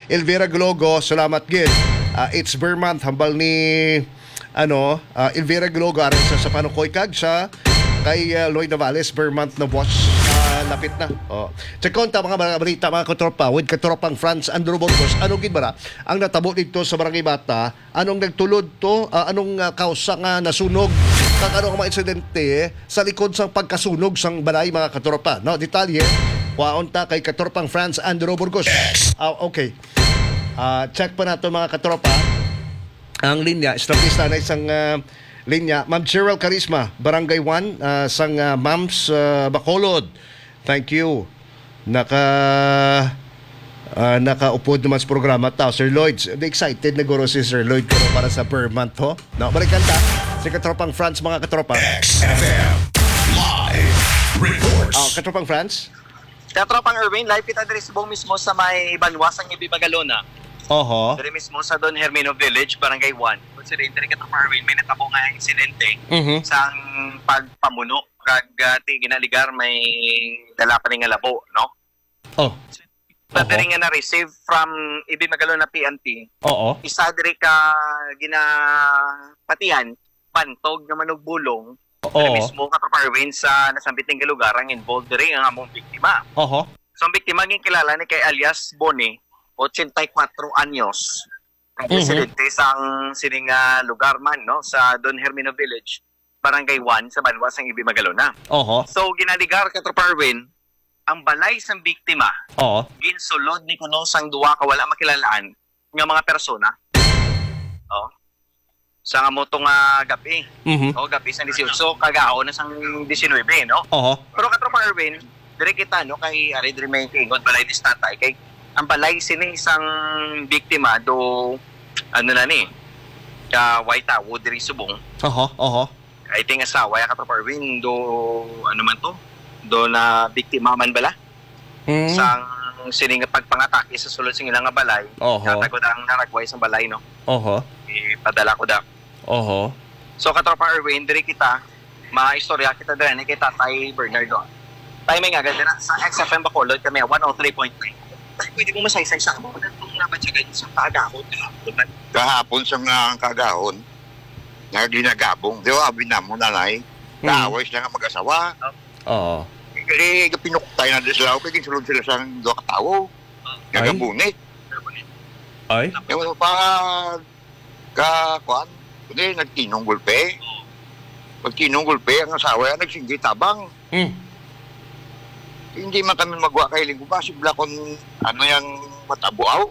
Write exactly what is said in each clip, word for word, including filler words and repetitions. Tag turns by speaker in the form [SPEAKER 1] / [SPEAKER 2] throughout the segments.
[SPEAKER 1] Elvira Glogo, salamat gid. Uh, it's Bear Month, hambal ni ano, uh, Elvira Glogo aron sa sa panukoy kag sa kay uh, Lloyd Navales, Bear Month na watch uh, lapit na. Oh. Check konta mga mga balita mga katropa with katropang Franz Andrew Burgos. Ano gid bara ang natabo dito sa Barangay Bata? Anong nagtulod to? Uh, anong uh, kausa nga nasunog? Kag ano ang mga insidente sa likod sa pagkasunog sang balay mga katropa? No, detalye waon ta kay katropang Franz Andrew Burgos. Uh, okay. Uh, check pa nato mga katropa ang linya. Establish na isang uh, linya. Ma'am Cheryl Carisma, Barangay one, uh, sang uh, Mams uh, Bacolod. Thank you. Naka uh, nakaupod naman sa programa tao. Sir Lloyd, excited na guro si Sir Lloyd pero para sa per month ho. No, balikan ta. Si katropang France, mga katropa.
[SPEAKER 2] X F M Live Reports.
[SPEAKER 1] Oh, katropang France.
[SPEAKER 3] Katropang Erwin, live kita diri subong mismo sa may Banwas ang Ibi Magalona.
[SPEAKER 1] Oho.
[SPEAKER 3] Diri mismo sa Don Hermino Village, Barangay one. Considering diri katropang Erwin, may natabo nga insidente
[SPEAKER 1] Mhm.
[SPEAKER 3] sa pagpamuno kag uh, ti ginaligar may dala pa ning nga labo, no?
[SPEAKER 1] Oh.
[SPEAKER 3] But
[SPEAKER 1] Oho.
[SPEAKER 3] diri nga na-receive from Ibi Magalona P N P.
[SPEAKER 1] Oo.
[SPEAKER 3] Isa diri ka ginapatian pantog nga manugbulong. Diri
[SPEAKER 1] Oo.
[SPEAKER 3] mismo katropang Erwin sa nasambiting nga lugar ang involved diri ang among biktima.
[SPEAKER 1] Oho.
[SPEAKER 3] So ang biktima nging kilala ni kay alias Boni, eighty-four anyos. Ang
[SPEAKER 1] Mhm.
[SPEAKER 3] residente sa sining uh, lugar man no sa Don Hermino Village, Barangay one sa Banwas ang Ibi Magalona.
[SPEAKER 1] Oho.
[SPEAKER 3] So ginaligar ka Parwin ang balay sang biktima
[SPEAKER 1] Oo.
[SPEAKER 3] ginsulod ni kuno sang duwa ka wala makilalaan nga mga persona. Oh. Sa nga mo tong uh, gabi.
[SPEAKER 1] Mhm.
[SPEAKER 3] O gabi sa eighteen kagao na sang nineteen, no?
[SPEAKER 1] Oho.
[SPEAKER 3] Pero katropang Erwin, dire kita no kay ari dire may ingon balay dis tatay kay ang balay sini isang biktima do ano na ni ka white tawo diri subong.
[SPEAKER 1] Oho. Oho.
[SPEAKER 3] I think asawa ya katropang Erwin do ano man to do na biktima man bala
[SPEAKER 1] Mm.
[SPEAKER 3] sang sini nga pagpangatake sa sulod sing ilang nga balay.
[SPEAKER 1] Oho.
[SPEAKER 3] Katagod ang naragway sa balay no.
[SPEAKER 1] Oho.
[SPEAKER 3] Ipadala ko da.
[SPEAKER 1] Oho.
[SPEAKER 3] So katropang Erwin dire kita maistorya kita dire ni kay Tatay Bernardo. Timing agad na sa X F M Bacolod kami one oh three point nine. Pwede mo masaysay sa ako na itong nabatsagay sa kagahon.
[SPEAKER 4] Kahapon sa mga kagahon, na ginagabong, di ba, binamo nanay, kaaway sila nga mag-asawa.
[SPEAKER 1] Oo.
[SPEAKER 4] Kasi pinuktay na sila, kaya ginsulod sila sa doon katawo, nagabunit.
[SPEAKER 1] Ay?
[SPEAKER 4] Ewan mo pa, kakuan, kundi nagtinong gulpe. Pag tinong gulpe, ang asawa yan, nagsinggi tabang.
[SPEAKER 1] Mm.
[SPEAKER 4] Hindi man kami magwa kay Linggo, masibla kung ano yung matabuaw.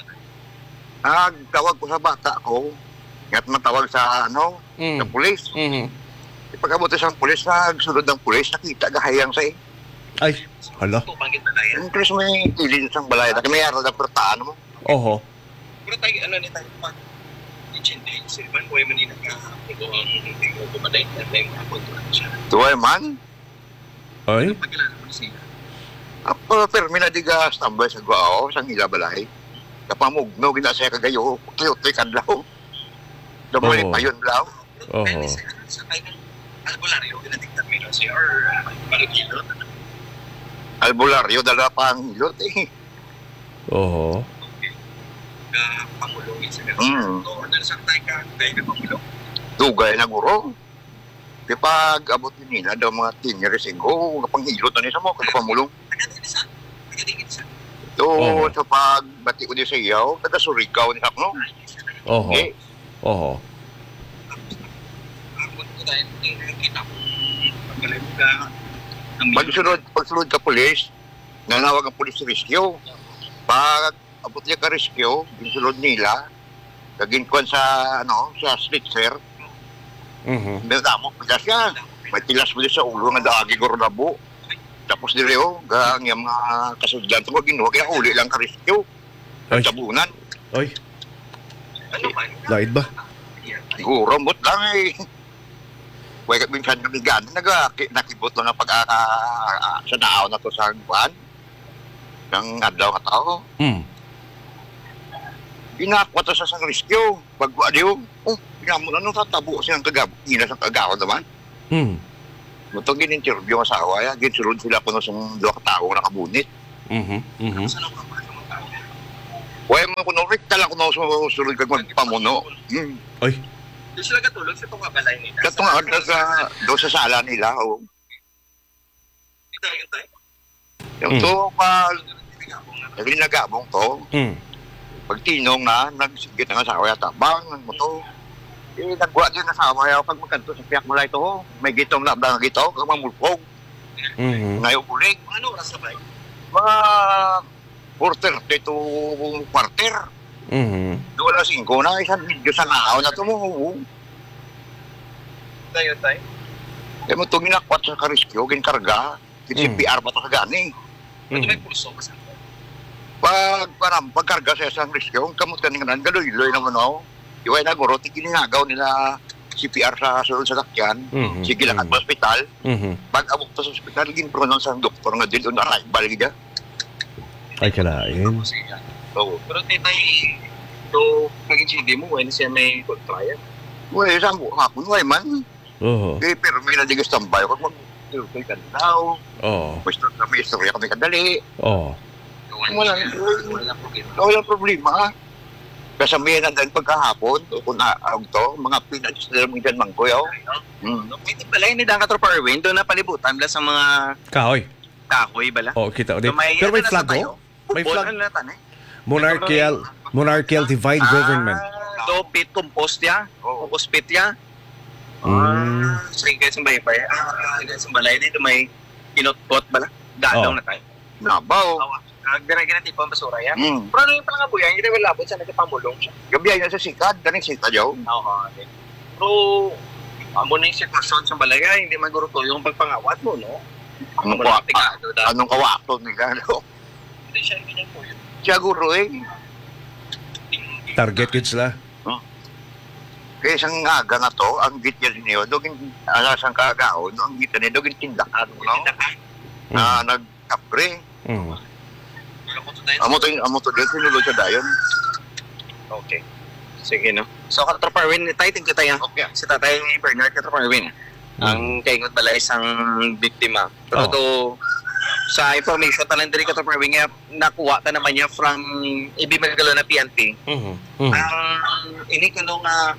[SPEAKER 4] Nagtawag ko sa bata ko, nga't matawag sa ano,
[SPEAKER 1] Mm.
[SPEAKER 4] sa pulis.
[SPEAKER 1] Mhm.
[SPEAKER 4] Pagkabuti sa pulis, nagsunod ng pulis, nakita gahayang sa eh.
[SPEAKER 1] Ay. Hala.
[SPEAKER 3] Tupangit na yan.
[SPEAKER 4] Yung pulis may ilin sa balay, na may aral na pertaan mo.
[SPEAKER 1] Oho.
[SPEAKER 3] Pero tayo, ano ni tayo pa? Ichintay, silban, buhay man nila ka-pugo ang hindi mo bumaday at tayo makakontra siya.
[SPEAKER 4] Tuway man,
[SPEAKER 1] Ay?
[SPEAKER 3] Pagkilala mo na sila.
[SPEAKER 4] ako permi na diga stambay sa guao, sa ngila balay. Kapamugno, ginasaya kagayo, tuyotoy kadlaw. Damali
[SPEAKER 1] Oo.
[SPEAKER 4] pa yun law.
[SPEAKER 1] Oho.
[SPEAKER 3] Pwede sa sa tayo ng albularyo, ginatignan mo siya or paragilo.
[SPEAKER 4] Albularyo, dala pa ang hilot eh.
[SPEAKER 1] Oho.
[SPEAKER 3] Pangulong isa ka.
[SPEAKER 4] Mm.
[SPEAKER 3] O, nalasang tayo ka, tayo ka pangulong.
[SPEAKER 4] Dugay na guro. Di pag abot ni nila daw mga tinyeres ko, kapanghilot na niya sa mo, kapamulong.
[SPEAKER 3] Tagadingin sa. Tagadingin sa.
[SPEAKER 4] So,
[SPEAKER 1] Oo.
[SPEAKER 4] sa pagbati ko din sa iyaw, taga Surigao ni Hakno.
[SPEAKER 1] Oho.
[SPEAKER 4] Eh,
[SPEAKER 1] Oho.
[SPEAKER 3] Ang ko tayo, nakikita ko pagkalay mo ka.
[SPEAKER 4] pagsunod, pagsunod ka pulis, nanawag ang pulis rescue. Pag abot niya ka rescue, ginsulod nila, kaginkuan sa, ano, sa slitzer,
[SPEAKER 1] Mhm.
[SPEAKER 4] may damo, pilas yan. May tilas mo din sa ulo nga daagi ko nabo. Tapos dili oh, gang yung mga kasudlan to ginuha kaya uli lang ka rescue.
[SPEAKER 1] Ay.
[SPEAKER 4] Tabunan.
[SPEAKER 1] Ay.
[SPEAKER 3] Ano ba?
[SPEAKER 1] Lahid ba?
[SPEAKER 4] Siguro mot lang eh. Way ka minsan kamigan, naga nakibot lang ang pag uh, sa naaw na to sa buwan. Ng adlaw ka tao.
[SPEAKER 1] Mm.
[SPEAKER 4] Ginakwa to sa sang rescue. Pagwa diyo, oh, pinamo na nung tatabo siyang kagabo. Ina sa kagawa naman.
[SPEAKER 1] Mm.
[SPEAKER 4] Mutong gin-interview ang asawa ya, ginsulod sila kuno sa duha ka tawo nakabunit.
[SPEAKER 1] Mhm. Mhm.
[SPEAKER 3] Saan ang kapag ng tao?
[SPEAKER 4] Huwag mo kuno, rekta lang kuno susunod kag magpamuno. Hmm.
[SPEAKER 1] Oy.
[SPEAKER 3] Doon sila katulog sa itong kabalay nila.
[SPEAKER 4] Kato nga, doon sa, doon sa sala nila, oh.
[SPEAKER 3] Ito yung tayo.
[SPEAKER 4] Yung
[SPEAKER 1] Hmm.
[SPEAKER 4] to, pa, naglinagabong to,
[SPEAKER 1] Mm.
[SPEAKER 4] pag tinong na, nagsigit ng asawa yata, bang, mo to. Eh, nagwa din ng asawa yaw, pag magkanto sa piyak mo lang ito, oh. May gitong na, bang gito, kag mamulpog,
[SPEAKER 1] Mhm.
[SPEAKER 4] ngayon ulig.
[SPEAKER 3] Ano oras na ba?
[SPEAKER 4] Mga quarter, dito, quarter.
[SPEAKER 1] Mhm.
[SPEAKER 4] Doon na singko na, isang medyo sa naaw na to mo, oh.
[SPEAKER 3] Tayo tayo.
[SPEAKER 4] Eh, mo to ginakwat sa kariskyo, ginkarga, C P R ba to sa gani.
[SPEAKER 3] Ito may
[SPEAKER 1] Mhm.
[SPEAKER 3] pulso kasi.
[SPEAKER 4] Pag parang pagkarga sa isang riskyo, kamot ka nga galoy-loy naman ako. Iway na guro, tiginagaw nila C P R sa sulod sa takyan.
[SPEAKER 1] Mhm.
[SPEAKER 4] Sige lang at hospital.
[SPEAKER 1] Mhm.
[SPEAKER 4] Pag abok to sa hospital, ginpronon sa doktor nga dito na arrival gida.
[SPEAKER 1] Ay kalain.
[SPEAKER 4] Oo.
[SPEAKER 3] Pero titay, to pag-G D mo, when siya may good trial.
[SPEAKER 4] Uy, isang hapon, uy man.
[SPEAKER 1] Oo.
[SPEAKER 4] Eh, pero may nadigas tambay. Kung mag-tulog ka daw.
[SPEAKER 1] Oo.
[SPEAKER 4] May istorya kami, istorya kami kadali.
[SPEAKER 1] Oo.
[SPEAKER 4] Wala.
[SPEAKER 3] Wala problema.
[SPEAKER 4] Wala problema. Kasamihan na din pagkahapon, kung naawag to, mga pinadis na lang dyan mangkoyaw. Hmm.
[SPEAKER 3] No, may pala yun, nidang katropa Erwin, doon na palibutan bala sa mga
[SPEAKER 1] Kahoy.
[SPEAKER 3] kahoy bala.
[SPEAKER 1] Oh, kita ulit.
[SPEAKER 3] So, may-
[SPEAKER 1] Pero may
[SPEAKER 3] ano na
[SPEAKER 1] flag
[SPEAKER 3] sa tayo?
[SPEAKER 1] oh. May
[SPEAKER 3] Bukol,
[SPEAKER 1] flag.
[SPEAKER 3] ano na tan, eh?
[SPEAKER 1] Monarchical Monarchical Divine Government.
[SPEAKER 3] Ah, do pit compost ya.
[SPEAKER 4] Oo.
[SPEAKER 3] Compost pit ya.
[SPEAKER 1] Mm.
[SPEAKER 3] Ah, so yung guys ang bayay pa eh. Ah, guys ang balay dito may kinot-pot bala. Dadaw
[SPEAKER 1] Oh.
[SPEAKER 3] na tayo.
[SPEAKER 4] Nabaw.
[SPEAKER 3] Awa. Gara-gara tipo ang basura ya.
[SPEAKER 4] Hmm.
[SPEAKER 3] Pero ano yung pala nga buya, hindi wala labot sa nagpamulong siya.
[SPEAKER 4] Gabi ay nasa sikad, daning sikad yaw.
[SPEAKER 3] Oo, okay. Pero, amo na yung sitwasyon sa balay, ay, hindi maguro yung pagpangawat mo, no?
[SPEAKER 4] Anong
[SPEAKER 3] Wala
[SPEAKER 4] kwa-
[SPEAKER 3] tigado, da.
[SPEAKER 4] Anong kawakto nila, no?
[SPEAKER 3] Hindi siya ganyan po yun.
[SPEAKER 4] Siya guro eh.
[SPEAKER 1] Target yun sila.
[SPEAKER 4] Kaya isang aga na to, ang gitya niyo, dogin alasang kagaon, ang gitya niyo, dogin tindakan, no?
[SPEAKER 1] Mm.
[SPEAKER 4] Na nag-apre.
[SPEAKER 1] Mm.
[SPEAKER 4] Amo to, amo to din, sinulod sa dayon.
[SPEAKER 3] Okay. Sige, no? So, Katropa Erwin, tayo, thank you tayo.
[SPEAKER 4] Okay.
[SPEAKER 3] Si Tatay Bernard Katropa Erwin. Ang kaingot bala isang biktima. Pero
[SPEAKER 1] Oh.
[SPEAKER 3] to, sa information, talang diri Katropa Erwin, nga nakuha ta naman niya from Ibi Magalo na P N P.
[SPEAKER 1] Mhm. Mhm.
[SPEAKER 3] Ang ini ko nung ah,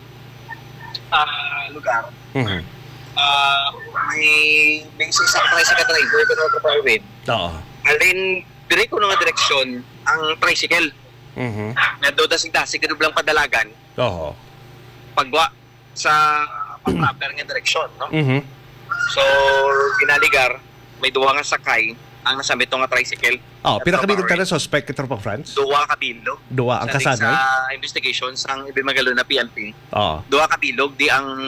[SPEAKER 3] ah, lugar,
[SPEAKER 1] Mhm.
[SPEAKER 3] ah, may may isang tricycle driver ko na Katropa Erwin.
[SPEAKER 1] Oo.
[SPEAKER 3] Alin, dire ko nga direksyon ang tricycle.
[SPEAKER 1] Mhm.
[SPEAKER 3] Na do dasig-dasig ka lang padalagan
[SPEAKER 1] Oo.
[SPEAKER 3] pagwa sa pang-proper nga direksyon, no?
[SPEAKER 1] Mhm.
[SPEAKER 3] So, ginaligar, may duwa nga sakay ang nasamit nga tricycle.
[SPEAKER 1] Oh, pinakabilog ka na suspect ito pang France?
[SPEAKER 3] Duwa ka bilog.
[SPEAKER 1] Duwa ang
[SPEAKER 3] Sa
[SPEAKER 1] kasanay?
[SPEAKER 3] sa investigations ang Ibimagalo na P N P.
[SPEAKER 1] Oo.
[SPEAKER 3] Duwa ka bilog di ang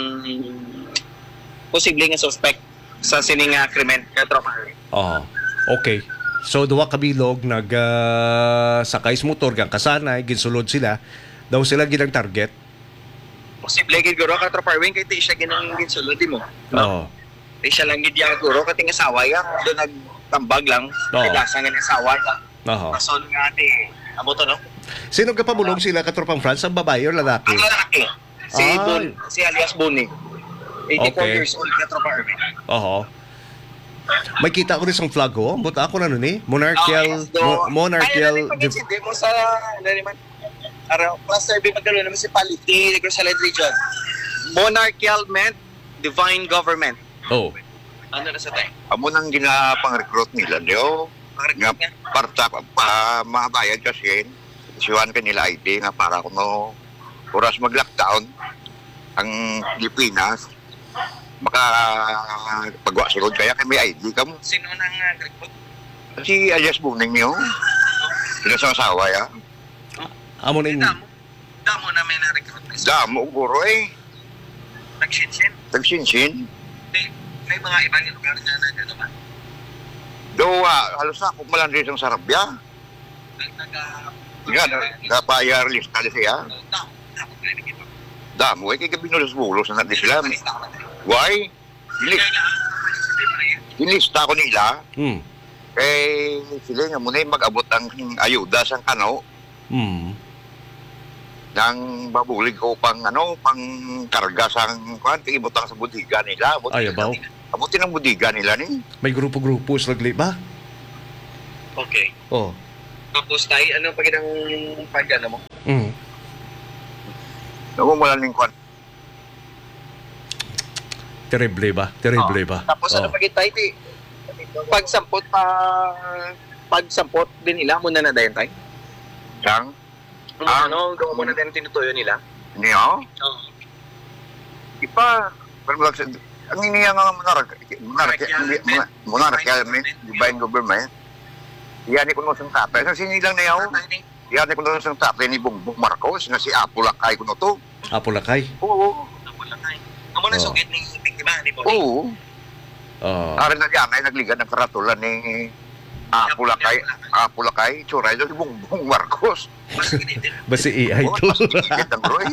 [SPEAKER 3] posible nga suspect sa sining nga krimen nga tropa.
[SPEAKER 1] Oo. Okay. So, duwa kabilog, nag ah, sakay sa motor, kang kasanay, ginsulod sila. Daw sila ginang target.
[SPEAKER 3] Posible gid guro ka tropa wing kay ti siya ginang ginsulod mo.
[SPEAKER 1] Oo.
[SPEAKER 3] Di siya lang gid yang guro kating asawa ya do nagtambag lang.
[SPEAKER 1] Oo.
[SPEAKER 3] Kidasa nga ni asawa.
[SPEAKER 1] Oo.
[SPEAKER 3] Kason nga ti amo to no.
[SPEAKER 1] Sino ka pamulong sila katropang France? Ang babae o lalaki?
[SPEAKER 3] Ang lalaki, si
[SPEAKER 1] Ay.
[SPEAKER 3] Bon, si alias Bonnie. eighty-four
[SPEAKER 1] Okay.
[SPEAKER 3] years old ka tropa Erwin.
[SPEAKER 1] Oo. May kita ko rin sa flag ko. Buta ako na nun eh. Monarchial, mo- monarchial,
[SPEAKER 3] Ay,
[SPEAKER 1] div-
[SPEAKER 3] pag-insindi mo sa, ano naman, araw, cluster B magkalo na municipality, Negros Salad Region. Monarchial meant divine government.
[SPEAKER 1] oh.
[SPEAKER 3] Ano na sa tayo?
[SPEAKER 4] Amo nang ginapang-recruit nila, diyo. Nga,
[SPEAKER 3] Nga.
[SPEAKER 4] parta, pa, mabayad kasi, isiwan ka nila I D nga para kung no, oras mag-lockdown, ang Pilipinas, maka pagwa sulod kaya kay may I D ka mo.
[SPEAKER 3] Sino nang uh, recruit?
[SPEAKER 4] Si alias Buning niyo, sila sa asawa ya.
[SPEAKER 1] Amo na yun.
[SPEAKER 3] Damo. Damo na may na-recruit.
[SPEAKER 4] Damo, guro eh.
[SPEAKER 3] Nag-shin-shin.
[SPEAKER 4] Tagsinsin.
[SPEAKER 3] May- May mga ibang lugar na na gano'n ba?
[SPEAKER 4] Do, ah, halos na kung malang rin sa Sarabia.
[SPEAKER 3] Nag-
[SPEAKER 4] Nga, napayar lista na siya.
[SPEAKER 3] Damo. Damo. Damo.
[SPEAKER 4] Damo, eh, kaya binulos-bulos na natin sila.
[SPEAKER 3] Palista ka ba tayo?
[SPEAKER 4] Why? Ilis,
[SPEAKER 3] Kaya nga, palista ba yan?
[SPEAKER 4] inilista ko nila,
[SPEAKER 1] Hmm.
[SPEAKER 4] eh, sila nga muna yung mag-abot ang ayuda sa kano,
[SPEAKER 1] Hmm.
[SPEAKER 4] ng babulig ko pang ano, pang karga sa kuan, ibutang sa budiga nila. Abutin,
[SPEAKER 1] Ay, abaw.
[SPEAKER 4] abutin ang budiga nila ni.
[SPEAKER 1] May grupo-grupo sa lagli ba?
[SPEAKER 3] Okay.
[SPEAKER 1] Oh.
[SPEAKER 3] Tapos tayo, ano pag ang pag ano mo?
[SPEAKER 1] Mm.
[SPEAKER 4] Naku, wala ning kwan.
[SPEAKER 1] Terrible ba? Terrible
[SPEAKER 3] Oo.
[SPEAKER 1] ba?
[SPEAKER 3] Tapos ano
[SPEAKER 1] Oo.
[SPEAKER 3] pag tayo, ti, pag sampot pa, pag sampot din nila, muna na dayon tayo.
[SPEAKER 4] Sang?
[SPEAKER 3] Ano,
[SPEAKER 4] Ah.
[SPEAKER 3] ano, gawa mo na din tinutuyo nila.
[SPEAKER 4] Niyo?
[SPEAKER 3] Oo.
[SPEAKER 4] Ipa, pero wala sa, ang iniya nga monarch, monarch,
[SPEAKER 3] Monarchial
[SPEAKER 4] monarchial, divine government. Yan ko nung sang tatay. Sa sinilang na yaw, yan ko nung sang tatay ni Bongbong Marcos, na si Apo Lakay ko no to.
[SPEAKER 1] Apo Lakay.
[SPEAKER 4] Oo.
[SPEAKER 3] Ako lang tayo. Amo na
[SPEAKER 1] Oo.
[SPEAKER 3] sugit ni biktima ni Bobby.
[SPEAKER 4] Oo.
[SPEAKER 1] Oo.
[SPEAKER 4] Arin na yan ay nagligan ng karatulan ni Apo Lakay, Apo Lakay, tsuray doon si Bongbong Marcos.
[SPEAKER 3] Mas ginitin.
[SPEAKER 1] Basi A I
[SPEAKER 4] Oo,
[SPEAKER 1] to.
[SPEAKER 4] mas tigit ang Roy.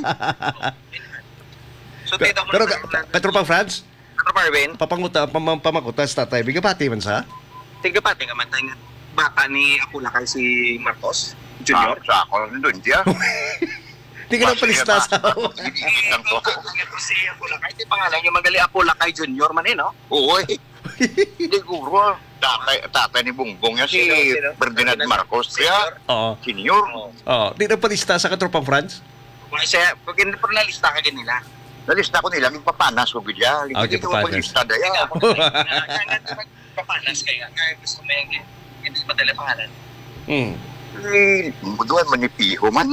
[SPEAKER 3] So,
[SPEAKER 1] Pero,
[SPEAKER 3] tita mo
[SPEAKER 1] pero
[SPEAKER 3] na
[SPEAKER 1] ka- katropang Franz,
[SPEAKER 3] Katro Parwin,
[SPEAKER 1] papanguta, pam, pamakuta sa tatay, bigabati man sa?
[SPEAKER 3] tiga pa, tiga man tayo nga. Baka ni Apo Lakay si Marcos
[SPEAKER 4] Junior,
[SPEAKER 3] Junior.
[SPEAKER 4] sa ako doon siya.
[SPEAKER 1] Hindi ka lang palista sa...
[SPEAKER 4] Ginigit lang to.
[SPEAKER 3] Ito si Apo Lakay. Di pangalan yung magali Apo Lakay Junior man eh, no?
[SPEAKER 4] Oo eh. Hindi guro. Tatay, tatay ni Bongbong yan si
[SPEAKER 3] Sino, sino?
[SPEAKER 4] Ferdinand Marcos. Kaya,
[SPEAKER 1] Oo.
[SPEAKER 4] senior.
[SPEAKER 3] Oo.
[SPEAKER 1] Oo. Di na palista sa katropang Franz?
[SPEAKER 3] Kasi, pag hindi po nalista ka din nila.
[SPEAKER 4] Nalista ko nila, ipapanas ko bigya.
[SPEAKER 1] Ah,
[SPEAKER 4] Hindi ko
[SPEAKER 1] ipapanas.
[SPEAKER 4] pag-lista daya.
[SPEAKER 3] Kaya papanas kayo. Kaya gusto mo yung hindi madali pangalan.
[SPEAKER 1] Hmm.
[SPEAKER 4] Eh, doon manipiho man.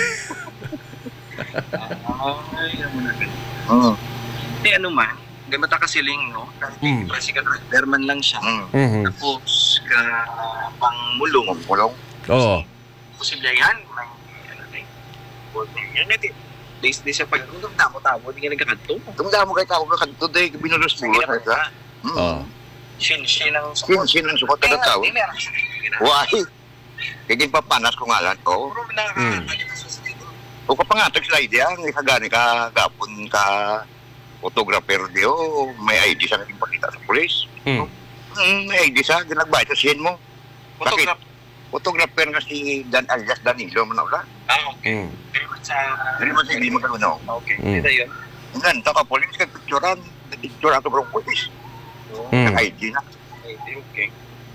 [SPEAKER 3] Ay, ano na ganun.
[SPEAKER 4] Mm.
[SPEAKER 3] Hindi, ano man. Hindi mata kasiling, no? Kahit
[SPEAKER 1] Mm.
[SPEAKER 3] President Rider man lang siya.
[SPEAKER 4] Mm.
[SPEAKER 1] Mhm.
[SPEAKER 3] Tapos, ka pangmulong.
[SPEAKER 4] Kulong.
[SPEAKER 1] Oo.
[SPEAKER 3] Posible yan. May, ano na yun. Yan natin. Days, days sa pag tamo-tamo, hindi ka nagkakanto.
[SPEAKER 4] Tumda mo kay tao ka kanto day, binulos-bulos na siya.
[SPEAKER 1] Oo.
[SPEAKER 4] Mm.
[SPEAKER 3] Shin-shin ang
[SPEAKER 4] Sin,
[SPEAKER 3] support.
[SPEAKER 4] sin ang sukat
[SPEAKER 3] Kaya
[SPEAKER 4] na tao.
[SPEAKER 3] nga, hindi meron siya.
[SPEAKER 4] Why? Kaya papanas ko nga lang to.
[SPEAKER 3] Puro na
[SPEAKER 1] Mm.
[SPEAKER 4] O ka pa nga, tag-slide yan. Ikagani ka, gapon ka, photographer diyo, may I D sa naging pakita sa polis.
[SPEAKER 1] Hmm.
[SPEAKER 4] Mm, may I D sa, ginagbayad sa sin mo.
[SPEAKER 3] Photograph.
[SPEAKER 4] Photographer nga si Dan alias Danilo mo na wala.
[SPEAKER 3] Ah, okay.
[SPEAKER 1] Hmm.
[SPEAKER 3] Hindi man sa...
[SPEAKER 4] Hindi mo hindi mo gano'n.
[SPEAKER 3] Okay.
[SPEAKER 1] Mm.
[SPEAKER 3] Ito yun.
[SPEAKER 4] Ngayon, taka polis, kag-picturean. Nag-picture ato ng polis.
[SPEAKER 1] Hmm.
[SPEAKER 4] Nag-I D na.
[SPEAKER 3] Okay, okay.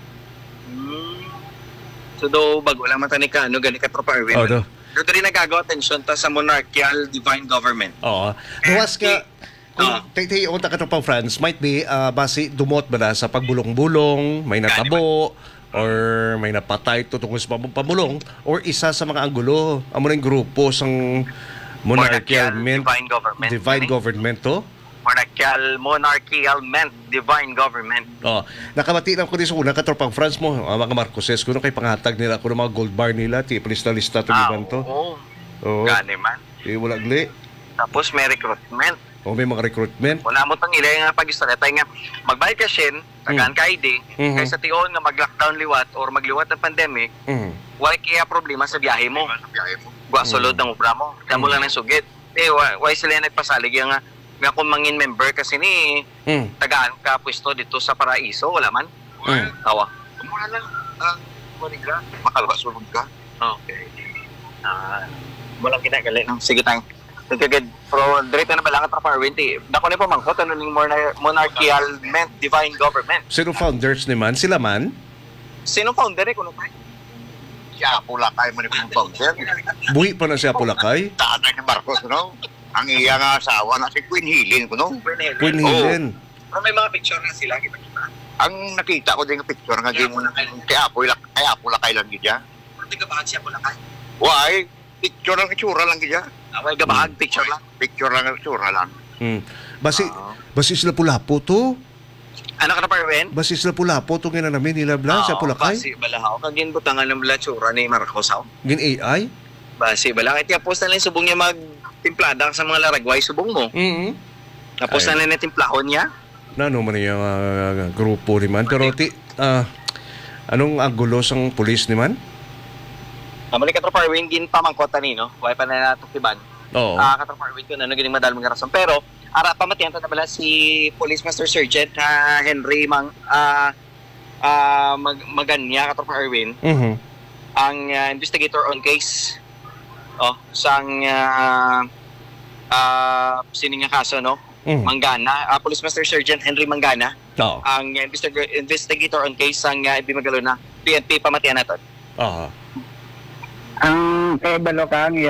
[SPEAKER 3] Hmm. So, do, bago lang matanik ka, ano, gani ka tropa Erwin.
[SPEAKER 1] Oo, do.
[SPEAKER 3] Doon rin nagagawa atensyon ta sa monarchical divine government.
[SPEAKER 1] Oo. Luwas ka, kung
[SPEAKER 3] Ah.
[SPEAKER 1] tayo kung takatropang Franz, might be, ah, basi dumot ba na sa pagbulong-bulong, may natabo, or may napatay to tungkol sa pam- pamulong, or isa sa mga anggulo, amo na yung grupo sang monarchial men,
[SPEAKER 3] divine government.
[SPEAKER 1] divine
[SPEAKER 3] Ano?
[SPEAKER 1] government to.
[SPEAKER 3] Monarchial, monarchical meant divine government.
[SPEAKER 1] Oh, nakabati lang ko din sa una katropang Franz mo, ang mga Marcoses kuno kay pangatag nila kuno mga gold bar nila, ti lista lista to
[SPEAKER 3] Ah,
[SPEAKER 1] giban to.
[SPEAKER 3] oo.
[SPEAKER 1] Oo.
[SPEAKER 3] Gani man.
[SPEAKER 1] Eh, wala gli.
[SPEAKER 3] Tapos may recruitment.
[SPEAKER 1] O may mga recruitment.
[SPEAKER 3] Wala mo tang ila nga pag-istorya tayo nga magbayad ka shin, tagaan ka I D,
[SPEAKER 1] Mhm.
[SPEAKER 3] kaysa tiyon nga mag-lockdown liwat or magliwat ng pandemic,
[SPEAKER 1] Mm.
[SPEAKER 3] wala kaya problema sa biyahe mo.
[SPEAKER 4] Sa biyahe mo.
[SPEAKER 3] Wa sulod ng ubra mo. Kaya mo
[SPEAKER 1] Mm.
[SPEAKER 3] lang ng sugit. Eh, wa- why sila nagpasalig yung nga, nga kung mangin member kasi ni
[SPEAKER 1] Mm.
[SPEAKER 3] tagaan ka pwesto dito sa Paraiso, wala man.
[SPEAKER 1] Mm.
[SPEAKER 3] Tawa.
[SPEAKER 4] Mura lang. Ang manigra. Makalasunod ka.
[SPEAKER 3] Okay. Ah, walang kinagali. No? Sige tayong. Nagkagad. Pero direct na ba lang at Parwin, ti. Dako na po mangkot, ano ning monar- monarchical meant divine government.
[SPEAKER 1] Sino founders ni man? Sila man?
[SPEAKER 3] Sino founder eh? Kuno tayo?
[SPEAKER 4] Si Apo Lakay mo ni Compound-Sir.
[SPEAKER 1] Buhi pa na siya Pulakay?
[SPEAKER 4] Tatay ni Marcos, no? Ang iya nga asawa na si Queen Helen ko, no?
[SPEAKER 1] Queen Helen.
[SPEAKER 3] Pero may mga picture na sila. Kita kita.
[SPEAKER 4] Ang nakita ko din ng picture nga
[SPEAKER 3] Kaya
[SPEAKER 4] din
[SPEAKER 3] Apo Lakay.
[SPEAKER 4] kay Apo Lakay, kay Apo Lakay lang gid ya.
[SPEAKER 3] Pero tiga bakit siya pula kay?
[SPEAKER 4] Why? Picture lang itsura lang gid ya.
[SPEAKER 3] Away gabahag picture lang.
[SPEAKER 4] Picture lang ang itsura lang.
[SPEAKER 1] Mm. Basi,
[SPEAKER 3] Ah.
[SPEAKER 1] basi sila Pulapo to.
[SPEAKER 3] Ano ka na Parwin?
[SPEAKER 1] Basi sila Pulapo to nga namin nila bla sa Pulakay.
[SPEAKER 3] Basi balahaw. Kagin butangan ng blatsura ni Marcos haw.
[SPEAKER 1] Gin A I?
[SPEAKER 3] Basi bala. Kaya post na lang subong niya magtimplada sa mga laragway subong mo.
[SPEAKER 1] Mm.
[SPEAKER 3] Tapos
[SPEAKER 1] Ay.
[SPEAKER 3] na lang na timplahon niya.
[SPEAKER 1] Na ano man yung ah, grupo ni man. Pero ti, ah, anong agulo sang pulis ni man?
[SPEAKER 3] Naman ni Katro Parwin, gin pamangkota ni, no? Huwag pa na natukiban.
[SPEAKER 1] Oo.
[SPEAKER 3] Ah, Katro Parwin ko na, no? Gining madalong nga rason. Pero, ara, pamatiyan ta na bala si Police Master Sergeant na Henry Mang, ah, ah, mag, Maganya, Katro Parwin,
[SPEAKER 1] Mhm.
[SPEAKER 3] ang ah, investigator on case. Oh, sang ah, ah, sining nga kaso, no?
[SPEAKER 1] Mhm.
[SPEAKER 3] Mangana, ah, Police Master Sergeant Henry Mangana,
[SPEAKER 1] Oo.
[SPEAKER 3] ang uh, investigator on case sang uh, Ibimagalo na P N P pamatian nato.
[SPEAKER 1] Oo.
[SPEAKER 5] Ang kay Balokang